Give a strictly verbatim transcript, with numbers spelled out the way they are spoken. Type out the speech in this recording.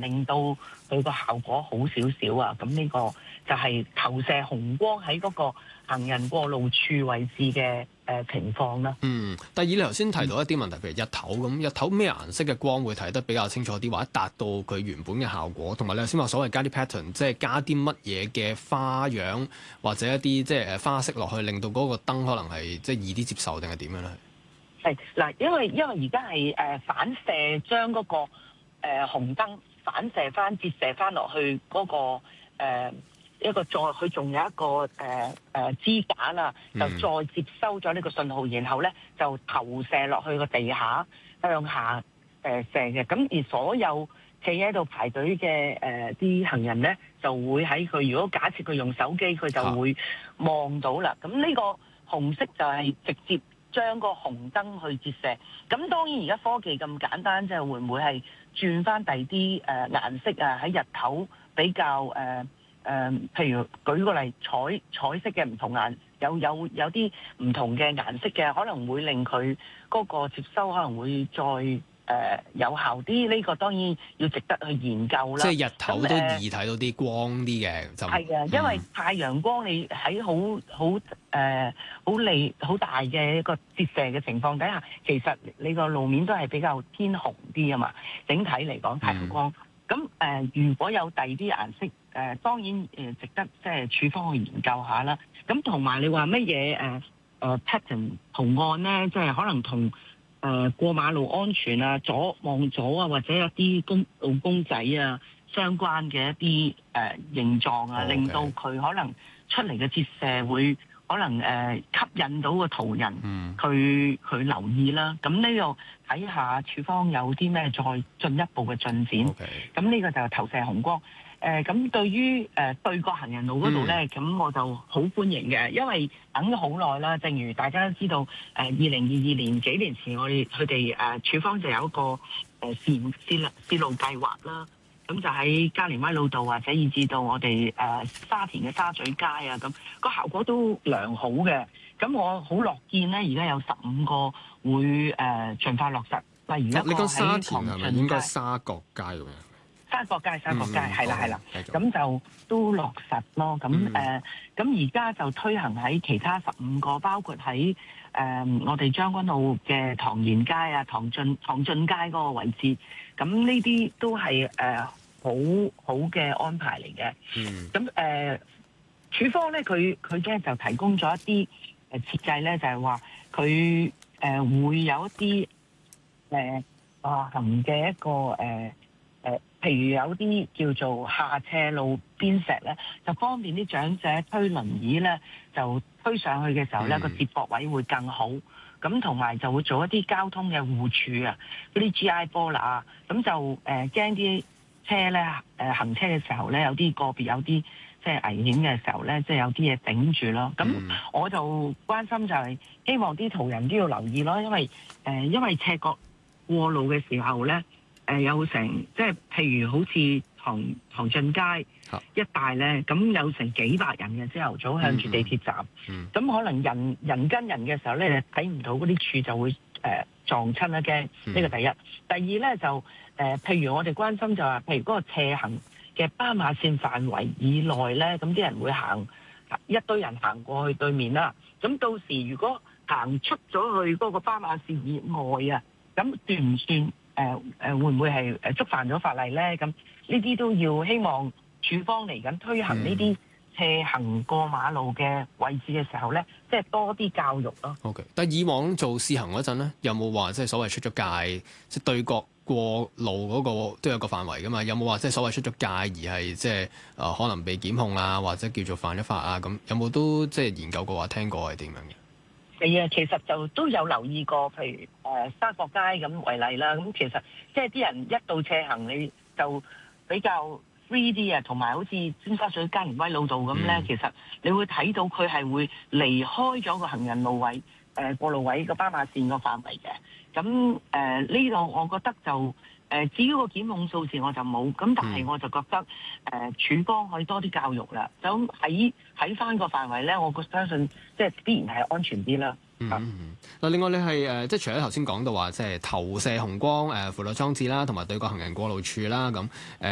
令到佢個效果好少少啊。咁呢個就係投射紅光喺嗰個行人過路處位置嘅誒情況啦。 嗯，但係以你頭先提到一啲問題，譬如日頭咁，日頭咩顏色嘅光會睇得比較清楚啲，或者達到佢原本嘅效果？同埋你頭先話所謂加啲 pattern，即係加啲乜嘢嘅花樣或者一啲即係誒花色落去，令到嗰個燈可能係即係易啲接受定係點樣咧？係嗱，因為因為而家係誒反射將嗰、那個誒、呃、紅燈反射翻折射翻落去嗰、那個誒。呃一個再佢仲有一個誒誒、呃、支架啦，就再接收咗呢個信號，然後咧就投射落去個地下向下誒、呃、射嘅。咁而所有企喺度排隊嘅誒啲行人咧，就會喺佢如果假設佢用手機，佢就會望到啦。咁呢個紅色就係直接將個紅燈去折射。咁當然而家科技咁簡單，即係會唔會係轉翻第啲誒顏色啊？喺日頭比較誒。呃誒、呃，譬如舉個例，彩彩色嘅唔同顏，有有有啲唔同嘅顏色嘅，可能會令佢嗰個接收可能會再誒、呃、有效啲。呢、這個當然要值得去研究啦。即係日頭都易睇到啲光啲嘅，就係啊，因為太陽光你喺好好誒好利好大嘅一個折射嘅情況底下，其實你個路面都係比較偏紅啲啊嘛。整體嚟講，太陽光咁誒、呃，如果有第二啲顏色。誒、呃、當然誒、呃、值得即係處方去研究下啦。咁同埋你話乜嘢誒誒 pattern 圖案咧，即係可能同誒、呃、過馬路安全啊、左望左啊，或者一啲公路公仔啊相關嘅一啲誒、呃、形狀啊， Okay. 令到佢可能出嚟嘅折射會可能誒、呃、吸引到個途人，佢佢、mm. 留意啦。咁呢度睇下處方有啲咩再進一步嘅進展。咁呢 Okay. 個就係投射紅光。誒咁、呃、對於誒、呃、對角行人路嗰度咧，咁、嗯、我就好歡迎嘅，因為等咗好耐啦。正如大家都知道，誒二零二二年幾年前我哋佢哋誒處方就有一個誒試試試路計劃啦。咁就喺加連威老道或者以至到我哋誒、呃、沙田嘅沙咀街啊，咁、個效果都良好嘅。咁我好樂見咧，而家有十五個會誒、呃、盡快落實。例如一個喺沙田係咪應該沙角街咁樣？沙角街，沙角街係啦係啦，咁就都落實咯。咁誒，咁而家就推行喺其他十五個，包括喺誒、呃、我哋將軍澳嘅唐賢街啊、唐俊唐俊街嗰個位置。咁呢啲都係誒、呃、好好嘅安排嚟嘅。咁誒、呃，處方咧，佢佢咧就提供咗一啲誒設計咧，就係話佢誒會有一啲誒啊行嘅一個誒。呃誒，譬如有啲叫做下斜路邊石咧，就方便啲長者推輪椅咧，就推上去嘅時候咧，個、嗯、接駁位會更好。咁同埋就會做一啲交通嘅護柱啊，嗰啲 G I 波啦，咁就誒驚啲車咧誒、呃、行車嘅時候咧，有啲個別有啲即係危險嘅時候咧，即係有啲嘢頂住咯。咁我就關心就係希望啲途人都要留意咯，因為誒、呃、因為斜角過路嘅時候咧。誒、呃、有成即係譬如好似唐唐俊街一帶咧，咁有成幾百人嘅朝頭早向住地鐵站，咁、嗯嗯、可能人人跟人嘅時候咧，你睇唔到嗰啲柱就會誒、呃、撞親啦嘅。呢、嗯、個第一，第二咧就誒、呃，譬如我哋關心就話，譬如嗰個斜行嘅斑馬線範圍以內咧，咁啲人會行一堆人行過去對面啦。咁到時如果行出咗去嗰個斑馬線以外啊，咁算唔算？誒誒、呃、會唔會係誒觸犯咗法例咧？咁呢啲都要希望處方嚟緊推行呢啲斜行過馬路嘅位置嘅時候咧，即係多啲教育咯。 OK， 但係以往做試行嗰陣咧，有冇話即係所謂出咗界，即係對角過路嗰個都有個範圍噶嘛？有冇話即係所謂出咗界而係即係誒可能被檢控啊，或者叫做犯咗法啊？咁有冇都即係研究過話聽過係點樣嘅？ 係啊，其實就都有留意過，譬如誒、呃、沙角街咁為例啦。咁其實即係啲人一到斜行，你就比較 free 啲啊，同埋好似尖沙咀加連威老道咁咧，嗯、其實你會睇到佢係會離開咗個行人路位、誒、呃、過路位個斑馬線個範圍嘅。咁誒呢度我覺得就。誒至於個檢控數字我就冇，咁但係我就覺得誒、呃、處方可以多啲教育啦。咁喺喺翻個範圍咧，我相信即係必然係安全啲啦。 嗯嗯嗱，另外你係誒即係除咗頭先講到話即係投射紅光誒輔助裝置啦，同埋對角行人過路處啦，咁誒